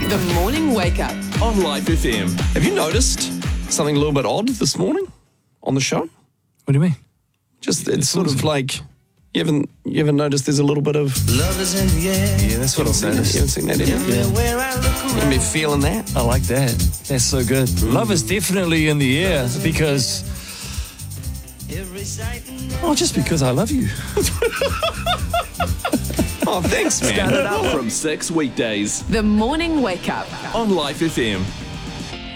The Morning Wake Up. On Life FM. Have you noticed something a little bit odd this morning on the show? What do you mean? Just, it's sort of like, you haven't noticed there's a little bit of... Love is in the air. Yeah, that's what I've noticed. You haven't seen that, have you? Everywhere I look You haven't been feeling that? I like that. That's so good. Love is definitely in the air because... every sight and Oh, just because I love you. Oh, thanks, man. Start it up from 6 weekdays The Morning Wake Up. on Life FM.